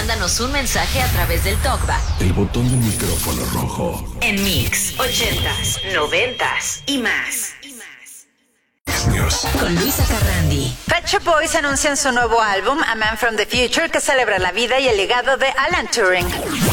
mándanos un mensaje a través del TalkBack. El botón del micrófono rojo. En Mix, 80s, 90s y más. Con Luisa Carrandi. Pet Shop Boys anuncian su nuevo álbum, A Man from the Future, que celebra la vida y el legado de Alan Turing.